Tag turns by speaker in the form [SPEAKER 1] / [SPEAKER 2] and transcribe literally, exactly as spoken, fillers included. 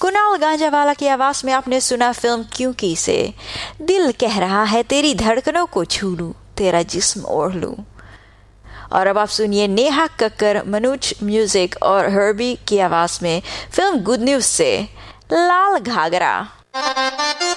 [SPEAKER 1] कुणाल गांजावाला की आवाज में आपने सुना फिल्म क्योंकि से दिल कह रहा है तेरी धड़कनों को छू लूं, तेरा जिस्म ओढ़ लूं। और अब आप सुनिए नेहा कक्कर, मनोज म्यूजिक और हर्बी की आवाज में फिल्म गुड न्यूज से लाल घाघरा।